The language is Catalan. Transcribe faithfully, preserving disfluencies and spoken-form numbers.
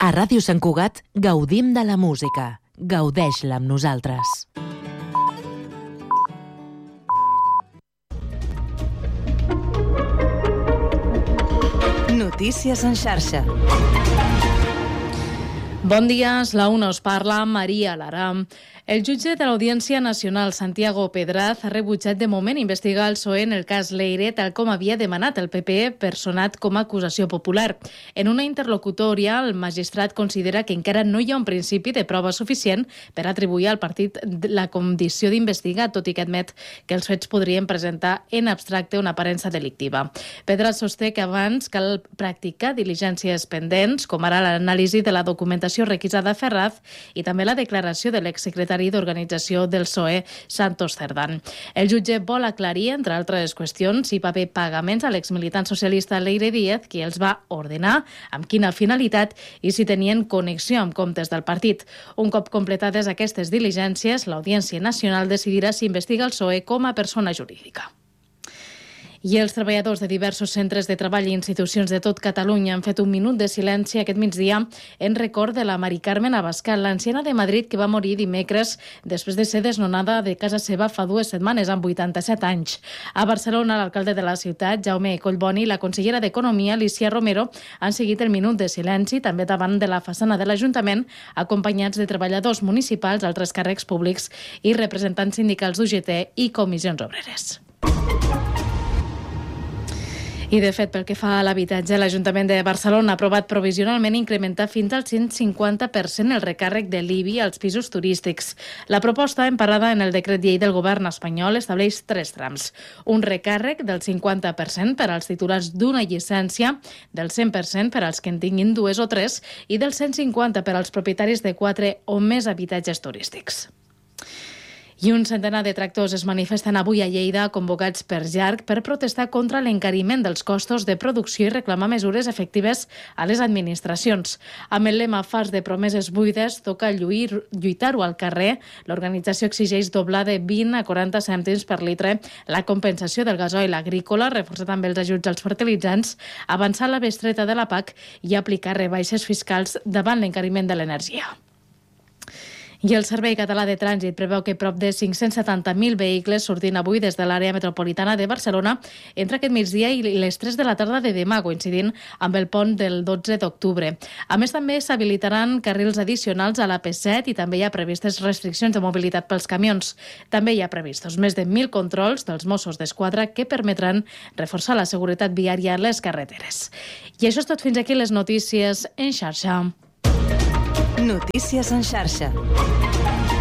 A Ràdio Sant Cugat gaudim de la música. Gaudeix-la amb nosaltres. Notícies en xarxa. Bon dia, és la una, us parla Maria Lara. El jutge de l'Audiència Nacional, Santiago Pedraz, ha rebutjat de moment investigar el P S O E en el cas Leire, tal com havia demanat el P P E, personat com a acusació popular. En una interlocutòria, el magistrat considera que encara no hi ha un principi de prova suficient per atribuir al partit la condició d'investigar, tot i que admet que els fets podrien presentar en abstracte una aparença delictiva. Pedraz sosté que abans cal practicar diligències pendents, com ara l'anàlisi de la documentació requisada a Ferraz i també la declaració de l'exsecretari d'organització del P S O E, Santos Cerdán. El jutge vol aclarir, entre altres qüestions, si va haver pagaments a l'exmilitant socialista Leire Díaz, qui els va ordenar, amb quina finalitat i si tenien connexió amb comptes del partit. Un cop completades aquestes diligències, l'Audiència Nacional decidirà si investiga el P S O E com a persona jurídica. I els treballadors de diversos centres de treball i institucions de tot Catalunya han fet un minut de silenci aquest migdia en record de la Mari Carmen Abascal, l'anciana de Madrid que va morir dimecres després de ser desnonada de casa seva fa dues setmanes amb vuitanta-set anys. A Barcelona, l'alcalde de la ciutat, Jaume Collboni, i la consellera d'Economia, Alicia Romero, han seguit el minut de silenci també davant de la façana de l'Ajuntament, acompanyats de treballadors municipals, altres càrrecs públics i representants sindicals d'U G T i comissions obreres. I, de fet, pel que fa a l'habitatge, l'Ajuntament de Barcelona ha aprovat provisionalment incrementar fins al cent cinquanta per cent el recàrrec de l'I B I als pisos turístics. La proposta, emparada en el decret llei del govern espanyol, estableix tres trams. Un recàrrec del cinquanta per cent per als titulars d'una llicència, del cent per cent per als que en tinguin dues o tres i del cent cinquanta per als propietaris de quatre o més habitatges turístics. I un centenar de tractors es manifesten avui a Lleida, convocats per Jarc, per protestar contra l'encariment dels costos de producció i reclamar mesures efectives a les administracions. Amb el lema "Fars de promeses buides, toca lluir, lluitar-ho al carrer", l'organització exigeix doblar de vint a quaranta cèntims per litre la compensació del gasoil agrícola, reforçar també els ajuts als fertilitzants, avançar la bestreta de la P A C i aplicar rebaixes fiscals davant l'encariment de l'energia. I el Servei Català de Trànsit preveu que prop de cinc-cents setanta mil vehicles sortint avui des de l'àrea metropolitana de Barcelona entre aquest migdia i les tres de la tarda de demà, coincidint amb el pont del dotze d'octubre. A més, també s'habilitaran carrils addicionals a l'A P set i també hi ha previstes restriccions de mobilitat pels camions. També hi ha previstos més de mil controls dels Mossos d'Esquadra que permetran reforçar la seguretat viària a les carreteres. I això és tot, fins aquí les notícies en xarxa. Notícies en xarxa.